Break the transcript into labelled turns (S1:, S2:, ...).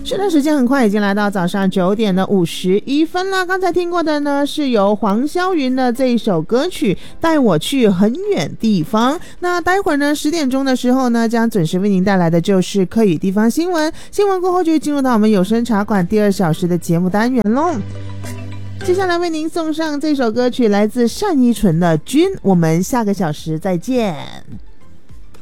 S1: 是的，时间很快已经来到早上9点的51分了。刚才听过的呢是由黄霄云的这一首歌曲《带我去很远地方》。那待会儿呢10点钟的时候呢，将准时为您带来的就是客语地方新闻。新闻过后就进入到我们有声茶馆第2小时的节目单元喽。接下来为您送上这首歌曲，来自单依纯的《君》。我们下个小时再见。